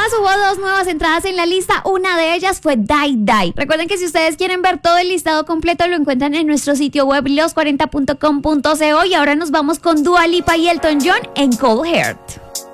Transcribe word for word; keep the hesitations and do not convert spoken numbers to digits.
Además hubo dos nuevas entradas en la lista, una de ellas fue Die Die. Recuerden que si ustedes quieren ver todo el listado completo lo encuentran en nuestro sitio web los cuarenta punto com punto co y ahora nos vamos con Dua Lipa y Elton John en Cold Heart.